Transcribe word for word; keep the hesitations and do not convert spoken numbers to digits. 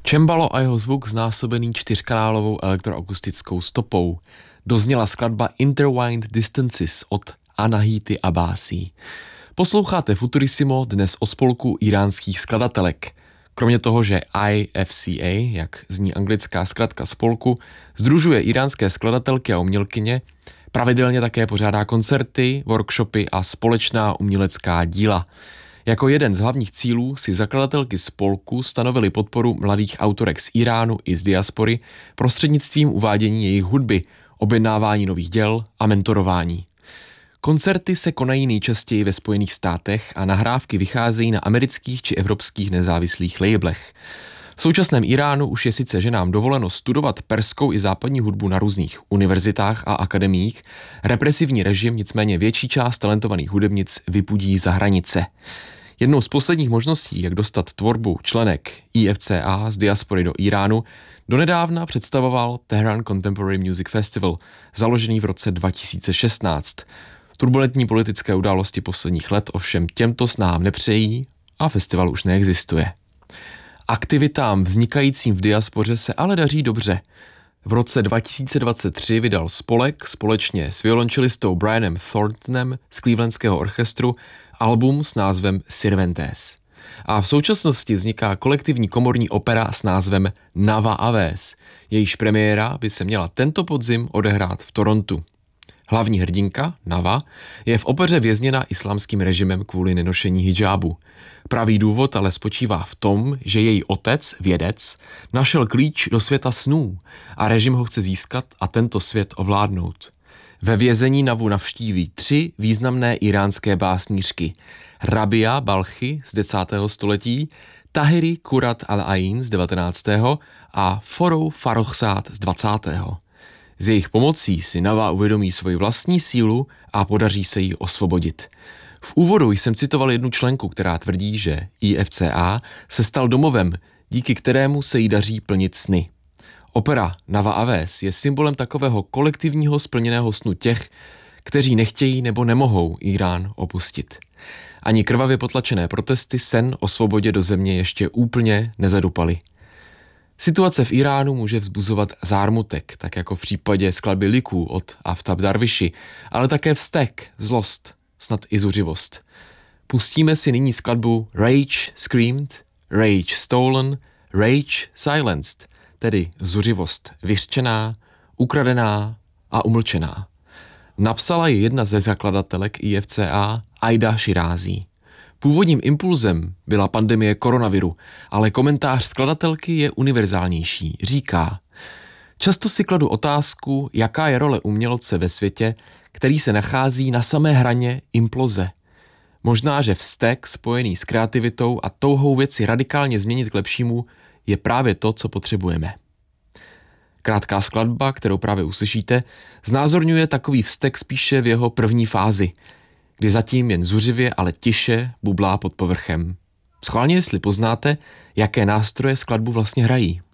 Cembalo a jeho zvuk znásobený čtyřkanálovou elektroakustickou stopou. Dozněla skladba Intertwined Distances od Anahity Abbasi. Posloucháte Futurissimo dnes o spolku iránských skladatelek. Kromě toho, že I F C A, jak zní anglická zkratka spolku, sdružuje iránské skladatelky a umělkyně, pravidelně také pořádá koncerty, workshopy a společná umělecká díla. Jako jeden z hlavních cílů si zakladatelky spolku stanovily podporu mladých autorek z Iránu i z diaspory prostřednictvím uvádění jejich hudby, objednávání nových děl a mentorování. Koncerty se konají nejčastěji ve Spojených státech a nahrávky vycházejí na amerických či evropských nezávislých labelech. V současném Iránu už je sice ženám dovoleno studovat perskou i západní hudbu na různých univerzitách a akademiích, represivní režim nicméně větší část talentovaných hudebnic vypudí za hranice. Jednou z posledních možností, jak dostat tvorbu členek I F C A z diaspory do Iránu, donedávna představoval Tehran Contemporary Music Festival, založený v roce dva tisíce šestnáct. Turbulentní politické události posledních let ovšem těmto snahám nepřejí a festival už neexistuje. Aktivitám vznikajícím v diaspoře se ale daří dobře. V roce dva tisíce dvacet tři vydal spolek společně s violončelistou Brianem Thorntonem z Clevelandského orchestru album s názvem Sirventes. A v současnosti vzniká kolektivní komorní opera s názvem Nava Aves. Jejíž premiéra by se měla tento podzim odehrát v Torontu. Hlavní hrdinka, Nava, je v opeře vězněna islámským režimem kvůli nenošení hidžábu. Pravý důvod ale spočívá v tom, že její otec, vědec, našel klíč do světa snů a režim ho chce získat a tento svět ovládnout. Ve vězení Navu navštíví tři významné iránské básnířky. Rabia Balchy z desátého století, Tahiri Kurat al-Ain z devatenáctého a Forou Farrokhzad z dvacátého Z jejich pomocí si Nava uvědomí svoji vlastní sílu a podaří se jí osvobodit. V úvodu jsem citoval jednu členku, která tvrdí, že I F C A se stal domovem, díky kterému se jí daří plnit sny. Opera Nava Aves je symbolem takového kolektivního splněného snu těch, kteří nechtějí nebo nemohou Irán opustit. Ani krvavě potlačené protesty sen o svobodě do země ještě úplně nezadupaly. Situace v Iránu může vzbuzovat zármutek, tak jako v případě skladby Liků od Aftab Darviši, ale také vztek, zlost, snad i zuřivost. Pustíme si nyní skladbu Rage Screamed, Rage Stolen, Rage Silenced, tedy zuřivost vyřčená, ukradená a umlčená. Napsala ji jedna ze zakladatelek I F C A, Aida Shirází. Původním impulzem byla pandemie koronaviru, ale komentář skladatelky je univerzálnější. Říká: často si kladu otázku, jaká je role umělce ve světě, který se nachází na samé hraně imploze. Možná, že vztek spojený s kreativitou a touhou věci radikálně změnit k lepšímu je právě to, co potřebujeme. Krátká skladba, kterou právě uslyšíte, znázorňuje takový vztek spíše v jeho první fázi, kdy zatím jen zuřivě, ale tiše bublá pod povrchem. Schválně, jestli poznáte, jaké nástroje skladbu vlastně hrají.